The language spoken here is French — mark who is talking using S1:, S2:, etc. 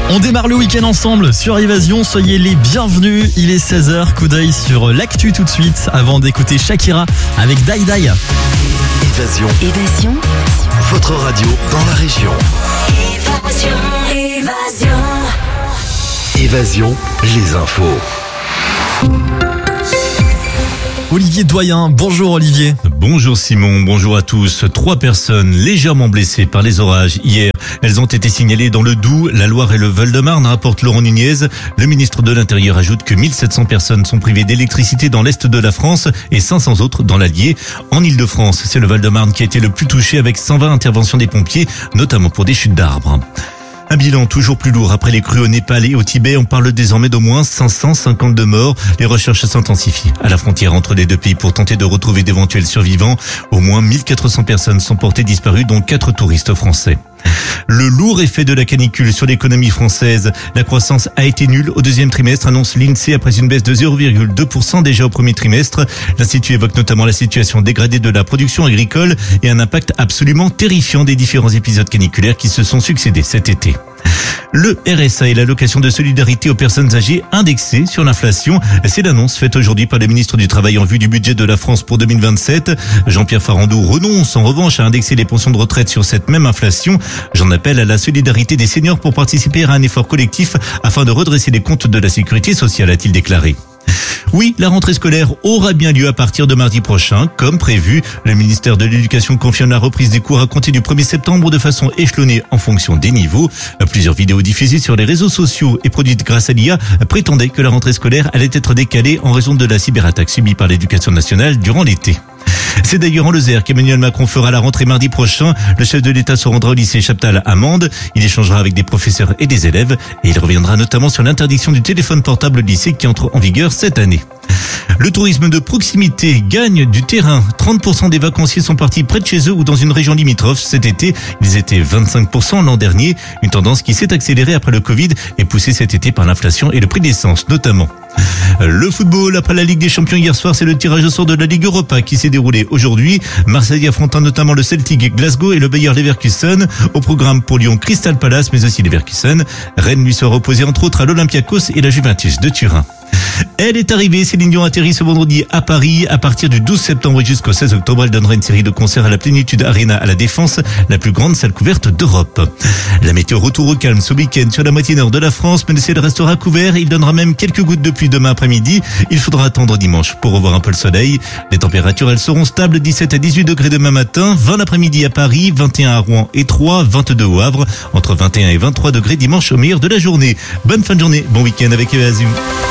S1: On démarre le week-end ensemble sur Évasion, soyez les bienvenus, il est 16h, coup d'œil sur l'actu tout de suite avant d'écouter Shakira avec Die Die.
S2: Évasion. Votre radio dans la région. Évasion, les infos.
S1: Olivier Doyen, bonjour Olivier.
S3: Bonjour Simon, bonjour à tous. 3 personnes légèrement blessées par les orages hier. Elles ont été signalées dans le Doubs, la Loire et le Val-de-Marne, rapporte Laurent Nunez. Le ministre de l'Intérieur ajoute que 1700 personnes sont privées d'électricité dans l'Est de la France et 500 autres dans l'Allier. En Ile-de-France, c'est le Val-de-Marne qui a été le plus touché avec 120 interventions des pompiers, notamment pour des chutes d'arbres. Un bilan toujours plus lourd après les crues au Népal et au Tibet. On parle désormais d'au moins 552 morts. Les recherches s'intensifient à la frontière entre les deux pays pour tenter de retrouver d'éventuels survivants. Au moins 1400 personnes sont portées disparues, dont 4 touristes français. Le lourd effet de la canicule sur l'économie française. La croissance a été nulle au deuxième trimestre, annonce l'INSEE après une baisse de 0,2% déjà au premier trimestre. L'Institut évoque notamment la situation dégradée de la production agricole et un impact absolument terrifiant des différents épisodes caniculaires qui se sont succédés cet été. Le RSA et l'allocation de solidarité aux personnes âgées indexées sur l'inflation. C'est l'annonce faite aujourd'hui par le ministre du Travail en vue du budget de la France pour 2027. Jean-Pierre Farandou renonce en revanche à indexer les pensions de retraite sur cette même inflation. J'en appelle à la solidarité des seniors pour participer à un effort collectif afin de redresser les comptes de la sécurité sociale, a-t-il déclaré. Oui, la rentrée scolaire aura bien lieu à partir de mardi prochain, comme prévu. Le ministère de l'Éducation confirme la reprise des cours à compter du 1er septembre de façon échelonnée en fonction des niveaux. Plusieurs vidéos diffusées sur les réseaux sociaux et produites grâce à l'IA prétendaient que la rentrée scolaire allait être décalée en raison de la cyberattaque subie par l'Éducation nationale durant l'été. C'est d'ailleurs en Lozère qu'Emmanuel Macron fera la rentrée mardi prochain. Le chef de l'État se rendra au lycée Chaptal à Mende. Il échangera avec des professeurs et des élèves et il reviendra notamment sur l'interdiction du téléphone portable au lycée qui entre en vigueur cette année. Le tourisme de proximité gagne du terrain. 30% des vacanciers sont partis près de chez eux ou dans une région limitrophe cet été. Ils étaient 25% l'an dernier. Une tendance qui s'est accélérée après le Covid et poussée cet été par l'inflation et le prix de l'essence notamment. Le football, après la Ligue des Champions hier soir, c'est le tirage au sort de la Ligue Europa qui s'est déroulé aujourd'hui. Marseille affrontant notamment le Celtic Glasgow et le Bayer Leverkusen. Au programme pour Lyon, Crystal Palace, mais aussi Leverkusen. Rennes lui sera opposé entre autres à l'Olympiakos et la Juventus de Turin. Elle est arrivée, Céline Dion atterrit ce vendredi à Paris. À partir du 12 septembre jusqu'au 16 octobre, elle donnera une série de concerts à la Plénitude Arena à la Défense, la plus grande salle couverte d'Europe. La météo retour au calme ce week-end sur la moitié nord de la France, mais le ciel restera couvert. Il donnera même quelques gouttes de pluie demain après-midi. Il faudra attendre dimanche pour revoir un peu le soleil. Les températures, elles seront stables, 17 à 18 degrés demain matin, 20 l'après-midi à Paris, 21 à Rouen et Troyes, 22 au Havre, entre 21 et 23 degrés dimanche au meilleur de la journée. Bonne fin de journée, bon week-end avec Évasion.